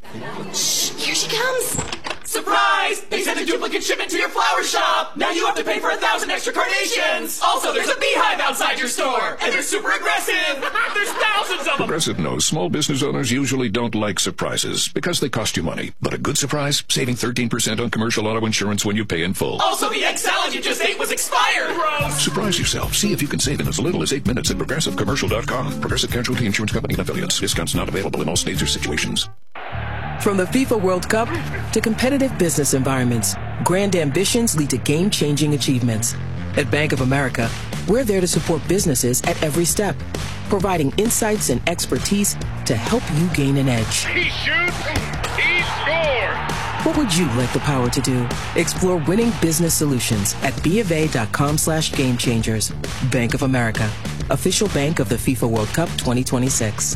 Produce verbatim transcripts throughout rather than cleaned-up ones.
Shh, here she comes. Surprise! They sent a duplicate shipment to your flower shop! Now you have to pay for a thousand extra carnations! Also, there's a beehive outside your store! And they're super aggressive! There's thousands of them! Progressive knows small business owners usually don't like surprises because they cost you money. But a good surprise? Saving thirteen percent on commercial auto insurance when you pay in full. Also, the egg salad you just ate was expired! Gross! Surprise yourself. See if you can save in as little as eight minutes at progressive commercial dot com. Progressive Casualty Insurance Company and affiliates. Discounts not available in all states or situations. From the FIFA World Cup to competitive business environments, grand ambitions lead to game-changing achievements. At Bank of America, we're there to support businesses at every step, providing insights and expertise to help you gain an edge. He shoots, he scores! What would you like the power to do? Explore winning business solutions at bofa.com slash game changers. Bank of America, official bank of the FIFA World Cup twenty twenty-six.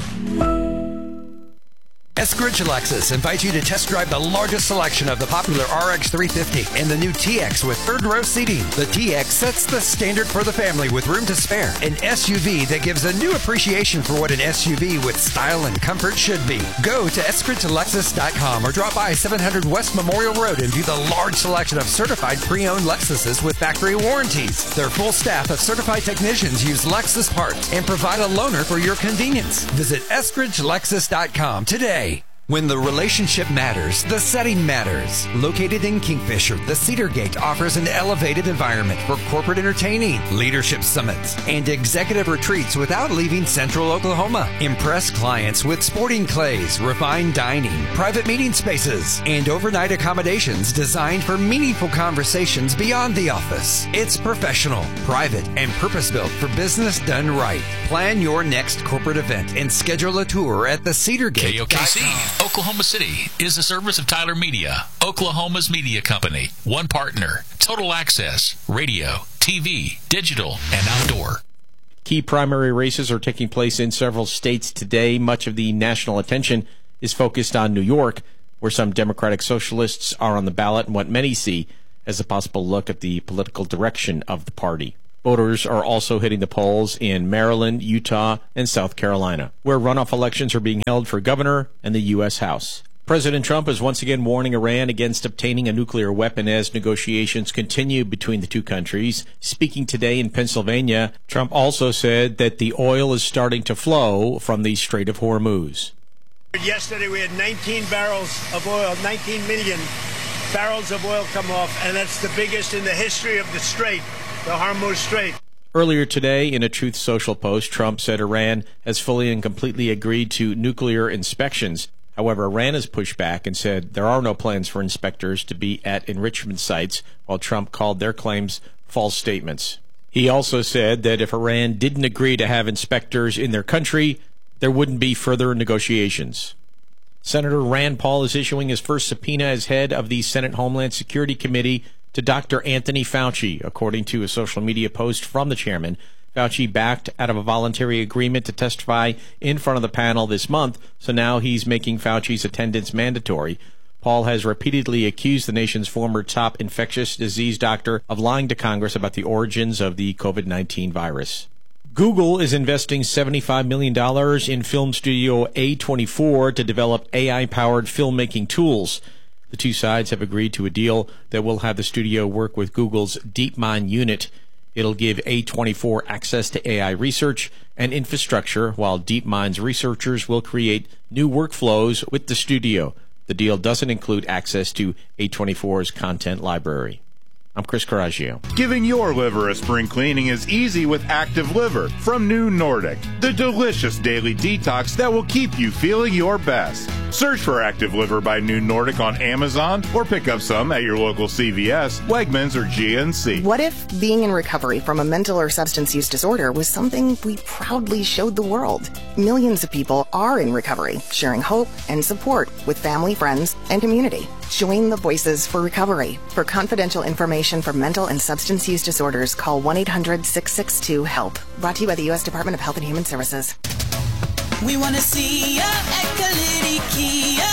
Eskridge Lexus invites you to test drive the largest selection of the popular R X three fifty and the new T X with third row seating. The T X sets the standard for the family with room to spare. An S U V that gives a new appreciation for what an S U V with style and comfort should be. Go to eskridge lexus dot com or drop by seven hundred West Memorial Road and view the large selection of certified pre-owned Lexuses with factory warranties. Their full staff of certified technicians use Lexus parts and provide a loaner for your convenience. Visit eskridge lexus dot com today. When the relationship matters, the setting matters. Located in Kingfisher, the Cedar Gate offers an elevated environment for corporate entertaining, leadership summits, and executive retreats without leaving Central Oklahoma. Impress clients with sporting clays, refined dining, private meeting spaces, and overnight accommodations designed for meaningful conversations beyond the office. It's professional, private, and purpose-built for business done right. Plan your next corporate event and schedule a tour at the Cedar Gate. K O K C. Oklahoma City is a service of Tyler Media, Oklahoma's media company. One partner, total access, radio, T V, digital, and outdoor. Key primary races are taking place in several states today. Much of the national attention is focused on New York, where some Democratic socialists are on the ballot and what many see as a possible look at the political direction of the party. Voters are also hitting the polls in Maryland, Utah, and South Carolina, where runoff elections are being held for governor and the U S House. President Trump is once again warning Iran against obtaining a nuclear weapon as negotiations continue between the two countries. Speaking today in Pennsylvania, Trump also said that the oil is starting to flow from the Strait of Hormuz. Yesterday we had nineteen barrels of oil, nineteen million barrels of oil come off, and that's the biggest in the history of the Strait. The Hormuz Strait. Earlier today, in a Truth Social post, Trump said Iran has fully and completely agreed to nuclear inspections. However, Iran has pushed back and said there are no plans for inspectors to be at enrichment sites, while Trump called their claims false statements. He also said that if Iran didn't agree to have inspectors in their country, there wouldn't be further negotiations. Senator Rand Paul is issuing his first subpoena as head of the Senate Homeland Security Committee to Doctor Anthony Fauci, according to a social media post from the chairman. Fauci backed out of a voluntary agreement to testify in front of the panel this month, so now he's making Fauci's attendance mandatory. Paul has repeatedly accused the nation's former top infectious disease doctor of lying to Congress about the origins of the COVID nineteen virus. Google is investing seventy-five million dollars in film studio A twenty-four to develop A I-powered filmmaking tools. The two sides have agreed to a deal that will have the studio work with Google's DeepMind unit. It'll give A twenty-four access to A I research and infrastructure, while DeepMind's researchers will create new workflows with the studio. The deal doesn't include access to A twenty-four's content library. I'm Chris Coraggio. Giving your liver a spring cleaning is easy with Active Liver from New Nordic, the delicious daily detox that will keep you feeling your best. Search for Active Liver by New Nordic on Amazon or pick up some at your local C V S, Wegmans, or G N C. What if being in recovery from a mental or substance use disorder was something we proudly showed the world? Millions of people are in recovery, sharing hope and support with family, friends, and community. Join the Voices for Recovery. For confidential information for mental and substance use disorders, call one eight hundred six six two HELP. Brought to you by the U S Department of Health and Human Services. We want to see ya at Kalidi Kia. Hey, Corey.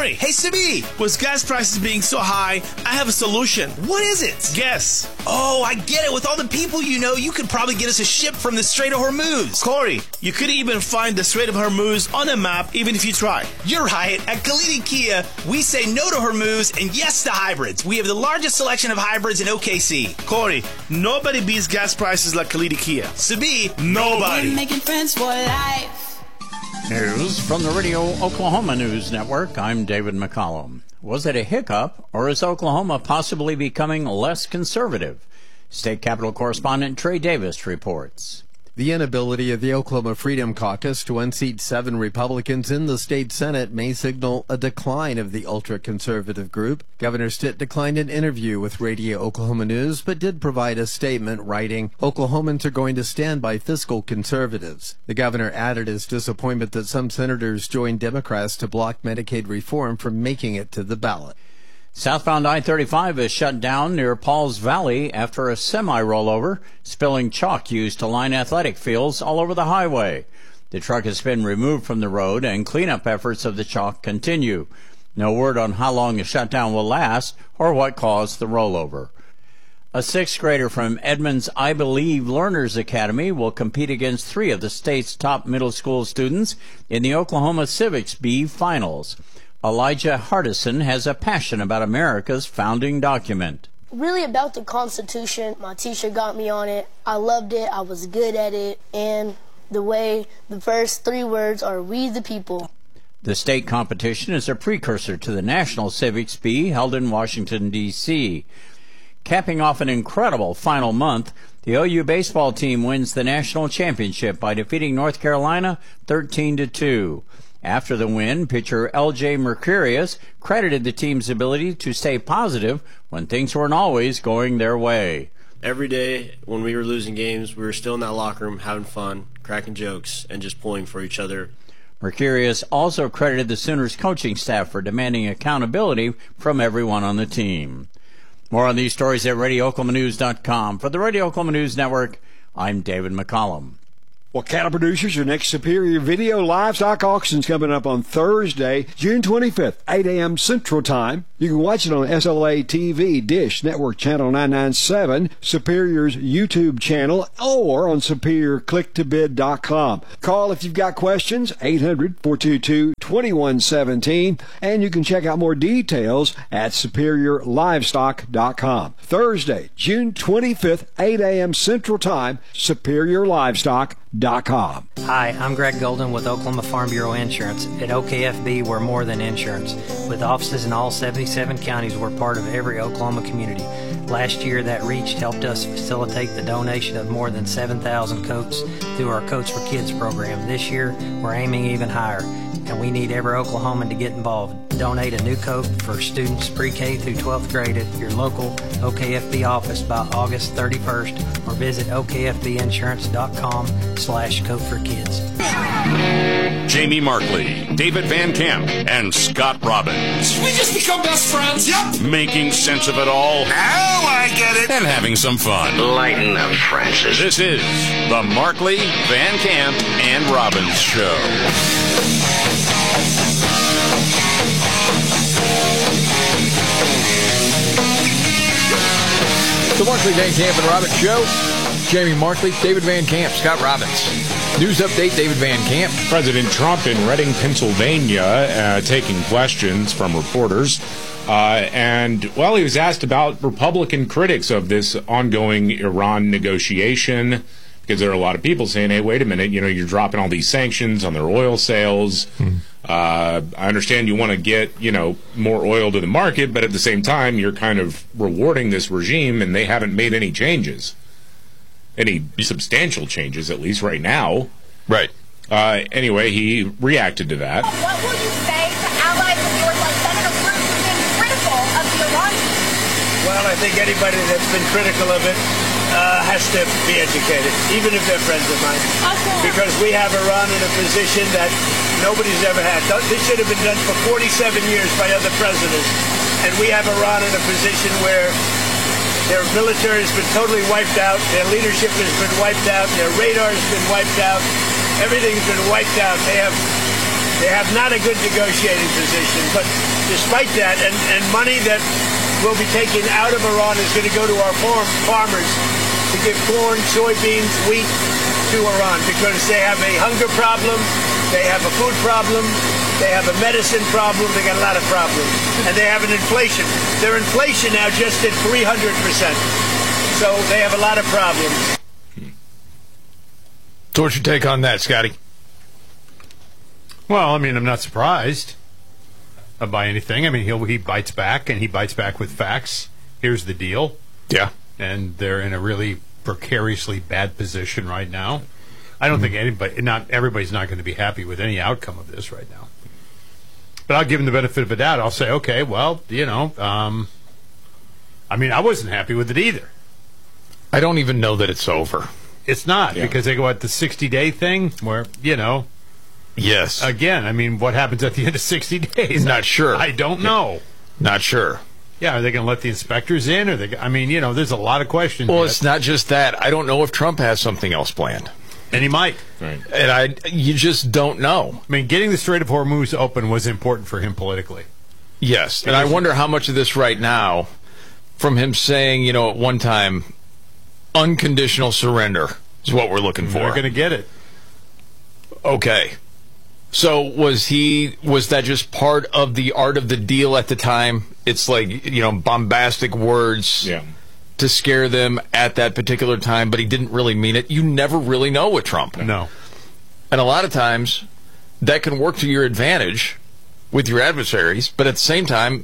Corey. Hey, Sibi. With gas prices being so high, I have a solution. What is it? Guess. Oh, I get it. With all the people you know, you could probably get us a ship from the Strait of Hormuz. Corey, you couldn't even find the Strait of Hormuz on a map, even if you try. You're right. At Kalidi Kia, we say no to Hormuz and yes to hybrids. We have the largest selection of hybrids in O K C. Corey, nobody beats gas prices like Kalidi Kia. Sibi, nobody. We're making friends for life. News from the Radio Oklahoma News Network. I'm David McCollum. Was it a hiccup, or is Oklahoma possibly becoming less conservative? State Capitol correspondent Trey Davis reports. The inability of the Oklahoma Freedom Caucus to unseat seven Republicans in the state Senate may signal a decline of the ultra-conservative group. Governor Stitt declined an interview with Radio Oklahoma News, but did provide a statement writing, Oklahomans are going to stand by fiscal conservatives. The governor added his disappointment that some senators joined Democrats to block Medicaid reform from making it to the ballot. Southbound I thirty-five is shut down near Pauls Valley after a semi-rollover, spilling chalk used to line athletic fields all over the highway. The truck has been removed from the road and cleanup efforts of the chalk continue. No word on how long the shutdown will last or what caused the rollover. A sixth grader from Edmonds I Believe Learners Academy will compete against three of the state's top middle school students in the Oklahoma Civics Bee Finals. Elijah Hardison has a passion about America's founding document. Really about the Constitution. My teacher got me on it. I loved it. I was good at it. And the way the first three words are we the people. The state competition is a precursor to the National Civics Bee held in Washington, D C Capping off an incredible final month, the O U baseball team wins the national championship by defeating North Carolina thirteen to two. After the win, pitcher L J Mercurius credited the team's ability to stay positive when things weren't always going their way. Every day when we were losing games, we were still in that locker room having fun, cracking jokes, and just pulling for each other. Mercurius also credited the Sooners coaching staff for demanding accountability from everyone on the team. More on these stories at radio oklahoma news dot com. For the Radio Oklahoma News Network, I'm David McCollum. Well, cattle producers, your next Superior Video Livestock Auction's coming up on Thursday, June twenty-fifth, eight a.m. Central Time. You can watch it on S L A T V, Dish Network Channel nine ninety-seven, Superior's YouTube channel, or on superior click to bid dot com. Call if you've got questions, eight hundred, four two two, two one one seven, and you can check out more details at superior livestock dot com. Thursday, June twenty-fifth, eight a.m. Central Time, superior livestock dot com. Hi, I'm Greg Golden with Oklahoma Farm Bureau Insurance. At O K F B, we're more than insurance. With offices in all seventy-seven counties, we're part of every Oklahoma community. Last year, that reach helped us facilitate the donation of more than seven thousand coats through our Coats for Kids program. This year, we're aiming even higher, and we need every Oklahoman to get involved. Donate a new coat for students pre-K through twelfth grade at your local O K F B office by August thirty-first, or visit O K F B insurance dot com slash coat for kids. Jamie Markley, David Van Camp, and Scott Robbins. We just become best friends. Yep. Making sense of it all. Now I get it. And having some fun. Lighten up, Francis. This is the Markley, Van Camp, and Robbins Show. The Markley, Van Camp, and Robbins Show. Jamie Markley, David Van Camp, Scott Robbins. News update, David Van Camp. President Trump in Reading, Pennsylvania, uh, taking questions from reporters. Uh, and, well, he was asked about Republican critics of this ongoing Iran negotiation, because there are a lot of people saying, hey, wait a minute, you know, you're dropping all these sanctions on their oil sales. Hmm. Uh, I understand you want to get, you know, more oil to the market, but at the same time, you're kind of rewarding this regime, and they haven't made any changes. Any substantial changes, at least right now. Right. Uh, anyway, he reacted to that. What will you say to allies of yours like Senator Cruz who've been critical of the Iranians? Well, I think anybody that's been critical of it uh, has to be educated, even if they're friends of mine. Okay. Because we have Iran in a position that nobody's ever had. This should have been done for forty-seven years by other presidents. And we have Iran in a position where their military has been totally wiped out. Their leadership has been wiped out. Their radar has been wiped out. Everything's been wiped out. They have, they have not a good negotiating position. But despite that, and, and money that will be taken out of Iran is going to go to our farm, farmers to give corn, soybeans, wheat to Iran because they have a hunger problem, they have a food problem, they have a medicine problem, they got a lot of problems, and they have an inflation. Their inflation now just at three hundred percent, so they have a lot of problems. So what's your take on that, Scotty? Well, I mean, I'm not surprised by anything. I mean, he'll, he bites back, and he bites back with facts. Here's the deal. Yeah. And they're in a really precariously bad position right now. I don't mm-hmm. think anybody, not everybody's not going to be happy with any outcome of this right now. But I'll give him the benefit of the doubt. I'll say, okay, well, you know, um, I mean, I wasn't happy with it either. I don't even know that it's over. It's not, yeah. because they go at the sixty-day thing where, you know. Yes. Again, I mean, what happens at the end of sixty days? Not I, sure. I don't know. Not sure. Yeah, are they going to let the inspectors in? Or they? I mean, you know, there's a lot of questions. Well, yet. It's not just that. I don't know if Trump has something else planned. And he might. Right. And I, you just don't know. I mean, getting the Strait of Hormuz open was important for him politically. Yes. And I wonder how much of this right now, from him saying, you know, at one time, unconditional surrender is what we're looking for. They're going to get it. Okay. So was he, was that just part of the art of the deal at the time? It's like, you know, bombastic words yeah. to scare them at that particular time, but he didn't really mean it. You never really know with Trump. No. And a lot of times that can work to your advantage with your adversaries, but at the same time,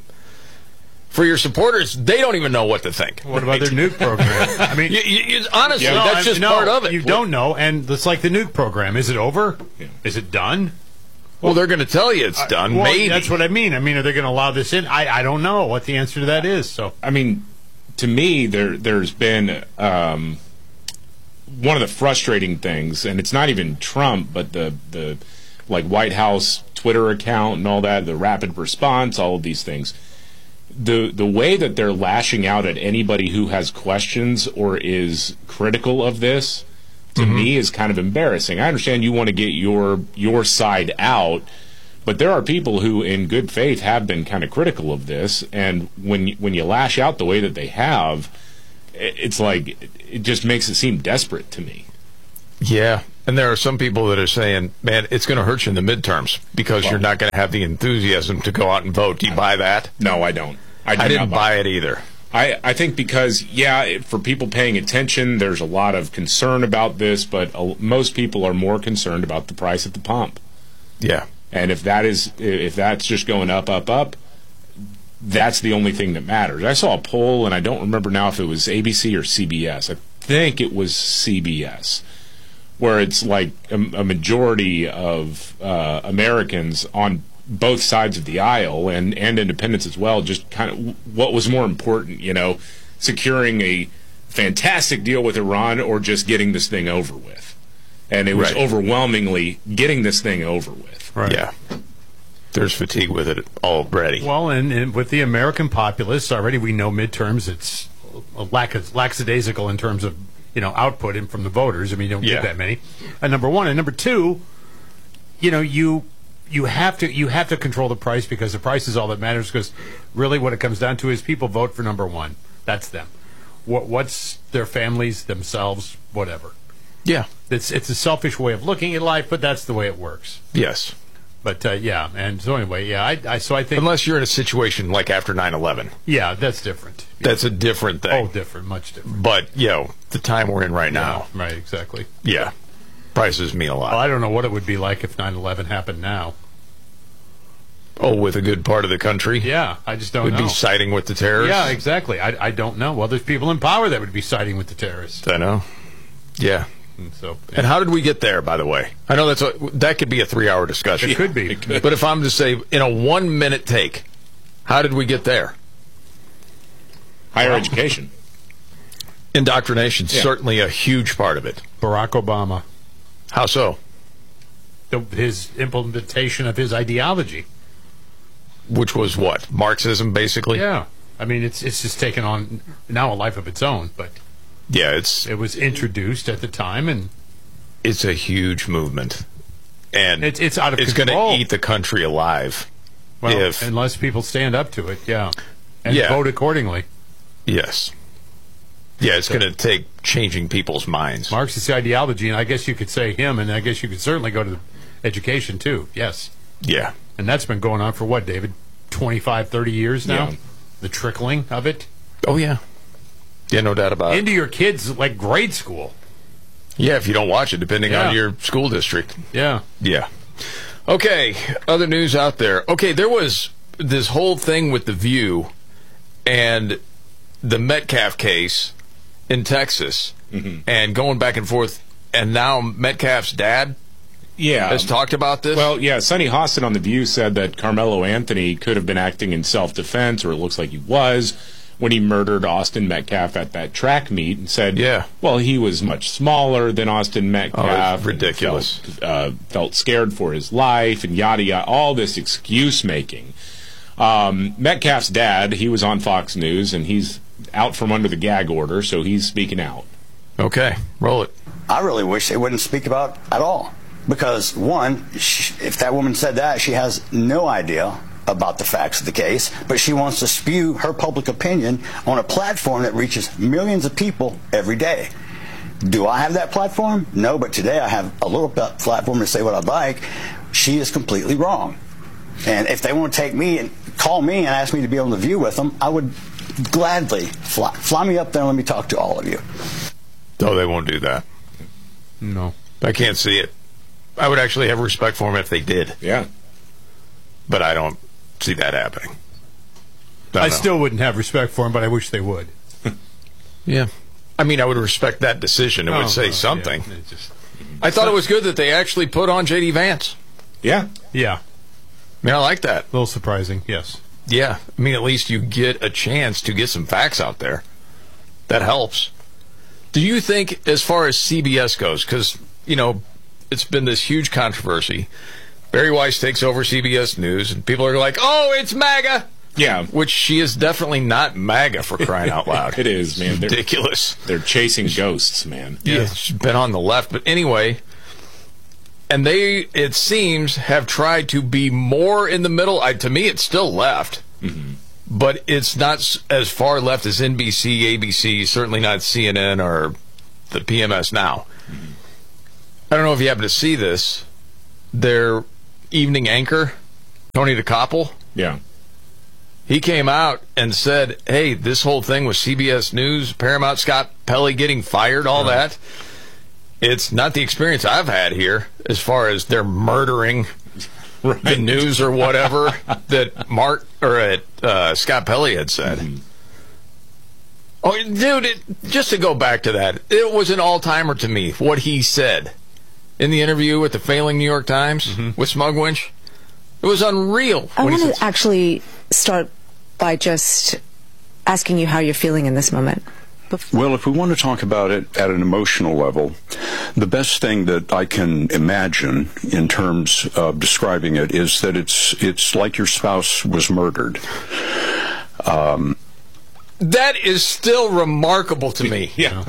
for your supporters, they don't even know what to think. What about their nuke program? I mean, you, you, honestly, yeah, no, that's I, just no, part of it. You don't know, and it's like the nuke program. Is it over? Yeah. Is it done? Well, they're going to tell you it's done. Uh, well, maybe that's what I mean. I mean, are they going to allow this in? I, I don't know what the answer to that is. So I mean, to me, there there's been um, one of the frustrating things, and it's not even Trump, but the the like White House Twitter account and all that, the rapid response, all of these things. The the way that they're lashing out at anybody who has questions or is critical of this, to mm-hmm. me, is kind of embarrassing. I understand you want to get your your side out, but there are people who, in good faith, have been kind of critical of this. And when you, when you lash out the way that they have, it's like it just makes it seem desperate to me. Yeah, and there are some people that are saying, "Man, it's going to hurt you in the midterms because well, you're not going to have the enthusiasm to go out and vote." Do you buy that? No, I don't. I, do I didn't not buy, buy it either. I, I think because, yeah, for people paying attention, there's a lot of concern about this, but most people are more concerned about the price at the pump. Yeah. And if that is, if that's just going up, up, up, that's the only thing that matters. I saw a poll, and I don't remember now if it was A B C or C B S. I think it was C B S, where it's like a, a majority of uh, Americans on both sides of the aisle and, and independents as well, just kind of what was more important, you know, securing a fantastic deal with Iran or just getting this thing over with. And it was right. overwhelmingly getting this thing over with. Right. Yeah. There's fatigue with it already. Well, and, and with the American populace, already we know midterms, it's a lack of, lackadaisical in terms of, you know, output in from the voters. I mean, you don't yeah. get that many. And number one. And number two, you know, you... You have to you have to control the price because the price is all that matters. Because really, what it comes down to is people vote for number one. That's them. What what's their families, themselves, whatever. Yeah, it's it's a selfish way of looking at life, but that's the way it works. Yes, but uh, yeah, and so anyway, yeah. I, I so I think unless you're in a situation like after nine eleven, yeah, that's different. Yeah. That's a different thing. Oh, different, much different. But you know, the time we're in right yeah, now, right? Exactly. Yeah. Prices mean a lot. Well, I don't know what it would be like if nine eleven happened now. Oh, with a good part of the country? Yeah, I just don't would know. Would be siding with the terrorists? Yeah, exactly. I, I don't know. Well, there's people in power that would be siding with the terrorists. I know. Yeah. And, so, yeah. and how did we get there, by the way? I know that's a, that could be a three-hour discussion. It could be. It could. But if I'm to say, in a one-minute take, how did we get there? Higher well, education. Indoctrination, yeah. certainly a huge part of it. Barack Obama. How so? The, his implementation of his ideology. Which was what? Marxism, basically? Yeah. I mean, it's it's just taken on now a life of its own, but yeah, it's it was introduced at the time, and it's a huge movement, and it's it's out of it's control. It's going to eat the country alive. Well, if unless people stand up to it, yeah, and Yeah. vote accordingly. yes, yeah, it's going to take changing people's minds. Marxist ideology, and I guess you could say him, and I guess you could certainly go to the education too. Yes, Yeah, and that's been going on for what, David, twenty-five, thirty years now. Yeah. The trickling of it oh yeah, yeah, no doubt about it. into your kids like grade school. Yeah, if you don't watch it, depending Yeah. on your school district. Yeah. Yeah. Okay, other news out there. Okay, there was this whole thing with The View and the Metcalf case in Texas, Mhm. and going back and forth, and now Metcalf's dad Yeah. has talked about this. Well, yeah, Sonny Hostin on The View said that Carmelo Anthony could have been acting in self-defense, or it looks like he was, when he murdered Austin Metcalf at that track meet, and said, Yeah. well, he was much smaller than Austin Metcalf. Oh, it's ridiculous. And Felt, uh, felt scared for his life, and yada, yada, all this excuse-making. Um, Metcalf's dad, he was on Fox News, and he's out from under the gag order, so he's speaking out. Okay, roll it. I really wish they wouldn't speak about at all. Because, one, sh if that woman said that, she has no idea about the facts of the case, but she wants to spew her public opinion on a platform that reaches millions of people every day. Do I have that platform? No, but today I have a little platform to say what I'd like. She is completely wrong. And if they want to take me and call me and ask me to be on The View with them, I would gladly fly, fly me up there and let me talk to all of you. No, they won't do that. No. I can't see it. I would actually have respect for them if they did. Yeah. But I don't see that happening. I, don't know. still wouldn't have respect for him, but I wish they would. Yeah. I mean, I would respect that decision. It Oh, would say well, something. yeah, it just- I thought it was good that they actually put on J D Vance. Yeah. Yeah. I mean, I like that. A little surprising, yes. Yeah. I mean, at least you get a chance to get some facts out there. That helps. Do you think, as far as C B S goes, because, you know, it's been this huge controversy, Barry Weiss takes over C B S News, and people are like, oh, it's MAGA! Yeah. Which she is definitely not MAGA, for crying out loud. It is, man. They're, ridiculous. They're chasing ghosts, man. Yeah, she's been on the left. But anyway, and they, it seems, have tried to be more in the middle. I, to me, it's still left. Mm-hmm. But it's not s- as far left as N B C, A B C, certainly not C N N or the P M S Now. Mm-hmm. I don't know if you happen to see this. Their evening anchor, Tony DeCoppel, Yeah. he came out and said, hey, this whole thing with C B S News, Paramount, Scott Pelley getting fired, all that, it's not the experience I've had here as far as they're murdering Right. the news or whatever that Mark or uh, uh, Scott Pelley had said. Mm-hmm. Oh, dude, it, just to go back to that, it was an all-timer to me, what he said in the interview with the failing New York Times Mm-hmm. with Smugwinch. It was unreal. I when he want said- to actually start by just asking you how you're feeling in this moment. Well, if we want to talk about it at an emotional level, the best thing that I can imagine in terms of describing it is that it's it's like your spouse was murdered. Um, That is still remarkable to me. Yeah.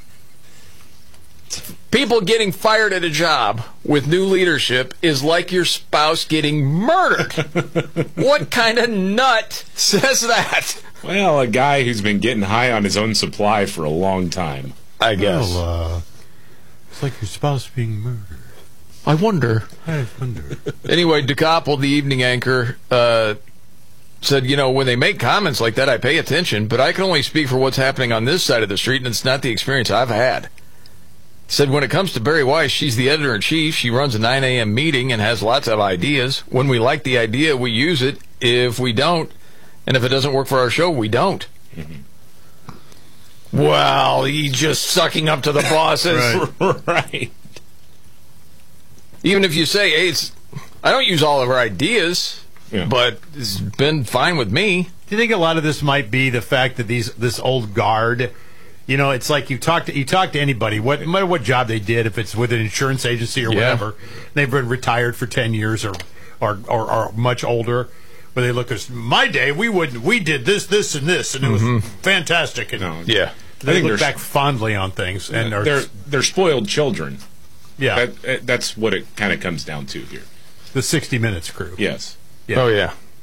People getting fired at a job with new leadership is like your spouse getting murdered. What kind of nut says that? Well, a guy who's been getting high on his own supply for a long time. I guess. Well, uh, it's like your spouse being murdered. I wonder. I wonder. Anyway, DeCoppel, the evening anchor, uh, said, you know, when they make comments like that, I pay attention, but I can only speak for what's happening on this side of the street, and it's not the experience I've had. Said when it comes to Barry Weiss, she's the editor-in-chief. She runs a nine a.m. meeting and has lots of ideas. When we like the idea, we use it. If we don't, and if it doesn't work for our show, we don't. Mm-hmm. Well, he's just sucking up to the bosses. Right. Right. Even if you say, hey, it's, I don't use all of our ideas, Yeah. but it's been fine with me. Do you think a lot of this might be the fact that these this old guard, you know, it's like you talk to you talk to anybody, what no matter what job they did, if it's with an insurance agency or Yeah. whatever, they've been retired for ten years or or, or, or much older, where they look at my day, we wouldn't, we did this, this, and this, and it was Mhm. fantastic, and No. Yeah. they I think look they're- back fondly on things, and are, they're they're spoiled children. yeah, That, that's what it kind of comes down to here. the sixty Minutes crew. Yes. Yeah. Oh, yeah.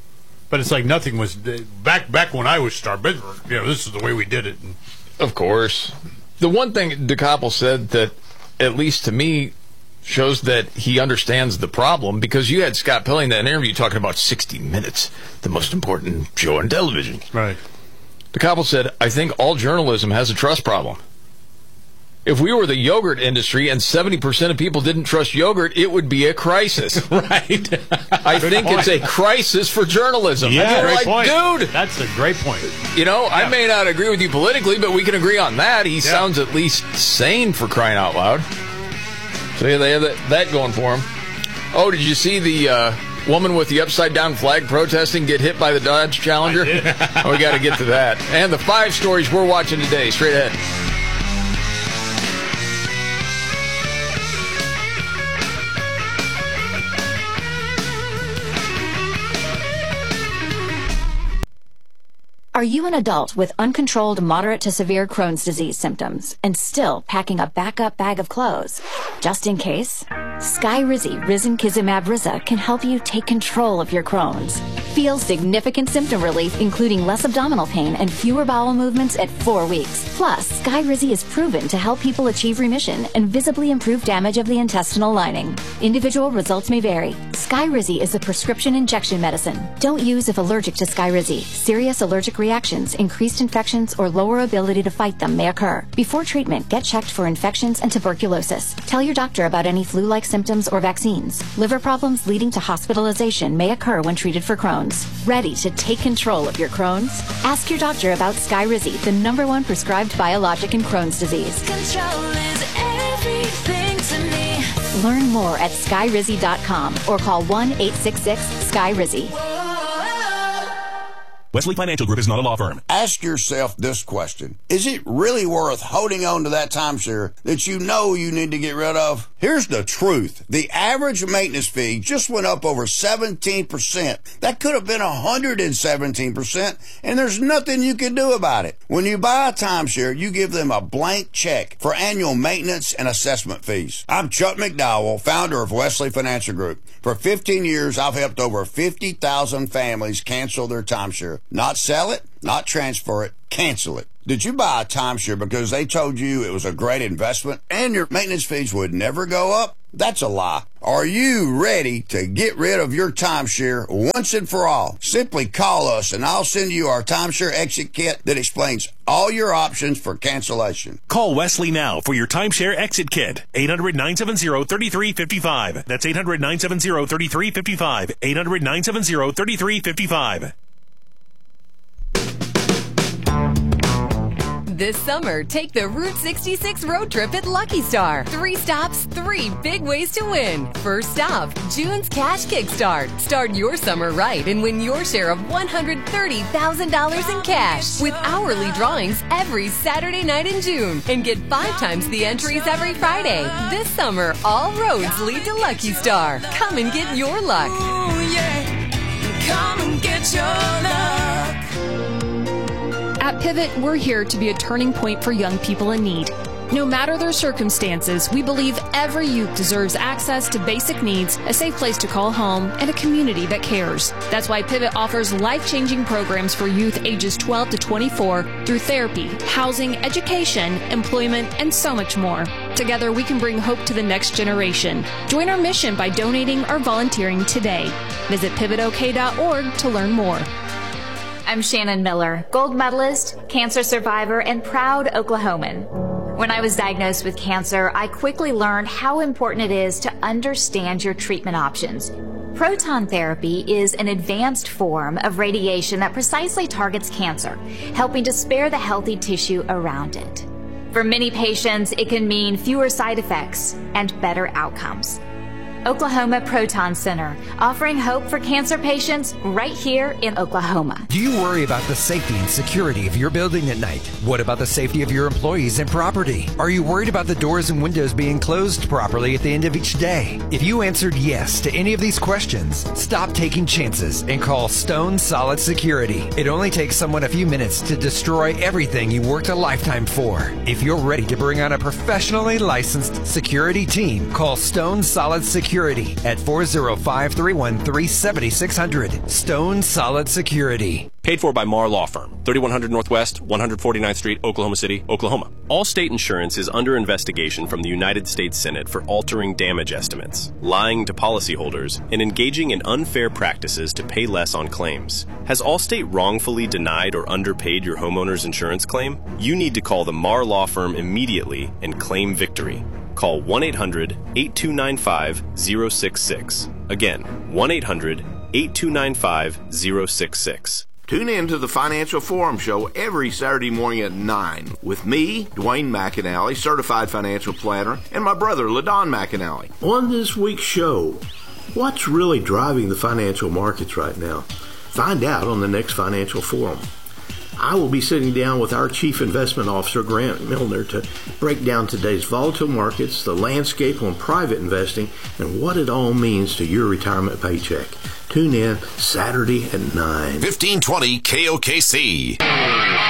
But it's like nothing was back back when I was Star Bismarck. You know, this is the way we did it. And, of course, the one thing DeKoppel said that, at least to me, shows that he understands the problem, because you had Scott Pelley in that interview talking about sixty minutes, the most important show on television. Right. DeKoppel said, "I think all journalism has a trust problem. If we were the yogurt industry and seventy percent of people didn't trust yogurt, it would be a crisis." Right. I think point. it's a crisis for journalism. Yeah, You're great like, point. dude. That's a great point. You know, yeah. I may not agree with you politically, but we can agree on that. He yeah. sounds at least sane, for crying out loud. So yeah, they have that, that going for him. Oh, did you see the uh, woman with the upside-down flag protesting get hit by the Dodge Challenger? Oh, we got to get to that. And the five stories we're watching today. Straight ahead. Are you an adult with uncontrolled moderate to severe Crohn's disease symptoms and still packing a backup bag of clothes? Just in case? Skyrizi Risankizumab Riza can help you take control of your Crohn's. Feel significant symptom relief, including less abdominal pain and fewer bowel movements at four weeks. Plus, Skyrizi is proven to help people achieve remission and visibly improve damage of the intestinal lining. Individual results may vary. Skyrizi is a prescription injection medicine. Don't use if allergic to Skyrizi. Serious allergic reactions, increased infections, or lower ability to fight them may occur. Before treatment, get checked for infections and tuberculosis. Tell your doctor about any flu-like symptoms or vaccines. Liver problems leading to hospitalization may occur when treated for Crohn's. Ready to take control of your Crohn's? Ask your doctor about Skyrizi, the number one prescribed biologic in Crohn's disease. Control is everything to me. Learn more at skyrizi dot com or call one eight six six Skyrizi. Wesley Financial Group is not a law firm. Ask yourself this question. Is it really worth holding on to that timeshare that you know you need to get rid of? Here's the truth. The average maintenance fee just went up over seventeen percent. That could have been one hundred seventeen percent, and there's nothing you can do about it. When you buy a timeshare, you give them a blank check for annual maintenance and assessment fees. I'm Chuck McDowell, founder of Wesley Financial Group. For fifteen years, I've helped over fifty thousand families cancel their timeshare. Not sell it, not transfer it, cancel it. Did you buy a timeshare because they told you it was a great investment and your maintenance fees would never go up? That's a lie. Are you ready to get rid of your timeshare once and for all? Simply call us and I'll send you our timeshare exit kit that explains all your options for cancellation. Call Wesley now for your timeshare exit kit. eight hundred, nine seven zero, three three five five. That's eight hundred, nine seven zero, three three five five. eight hundred, nine seven zero, three three five five. This summer, take the Route sixty-six road trip at Lucky Star. Three stops, three big ways to win. First stop, June's Cash Kickstart. Start your summer right and win your share of one hundred thirty thousand dollars in cash with hourly drawings every Saturday night in June. And get five times the entries every Friday. This summer, all roads lead to Lucky Star. Come and get your luck. Ooh, yeah. Come and get your luck. At Pivot, we're here to be a turning point for young people in need. No matter their circumstances, we believe every youth deserves access to basic needs, a safe place to call home, and a community that cares. That's why Pivot offers life-changing programs for youth ages twelve to twenty-four through therapy, housing, education, employment, and so much more. Together, we can bring hope to the next generation. Join our mission by donating or volunteering today. Visit pivot o k dot org to learn more. I'm Shannon Miller, gold medalist, cancer survivor, and proud Oklahoman. When I was diagnosed with cancer, I quickly learned how important it is to understand your treatment options. Proton therapy is an advanced form of radiation that precisely targets cancer, helping to spare the healthy tissue around it. For many patients, it can mean fewer side effects and better outcomes. Oklahoma Proton Center, offering hope for cancer patients right here in Oklahoma. Do you worry about the safety and security of your building at night? What about the safety of your employees and property? Are you worried about the doors and windows being closed properly at the end of each day? If you answered yes to any of these questions, stop taking chances and call Stone Solid Security. It only takes someone a few minutes to destroy everything you worked a lifetime for. If you're ready to bring on a professionally licensed security team, call Stone Solid Security Security at four oh five, three one three, seven six zero zero. Stone Solid Security. Paid for by Marr Law Firm, thirty-one hundred Northwest, one hundred forty-ninth Street, Oklahoma City, Oklahoma. Allstate Insurance is under investigation from the United States Senate for altering damage estimates, lying to policyholders, and engaging in unfair practices to pay less on claims. Has Allstate wrongfully denied or underpaid your homeowner's insurance claim? You need to call the Marr Law Firm immediately and claim victory. Call one eight hundred, eight two nine five, zero six six. Again, one eight hundred, eight two nine five, zero six six. Tune in to the Financial Forum Show every Saturday morning at nine with me, Dwayne McAnally, certified financial planner, and my brother, LaDon McAnally. On this week's show, what's really driving the financial markets right now? Find out on the next Financial Forum. I will be sitting down with our Chief Investment Officer, Grant Milner, to break down today's volatile markets, the landscape on private investing, and what it all means to your retirement paycheck. Tune in Saturday at nine. fifteen twenty K O K C.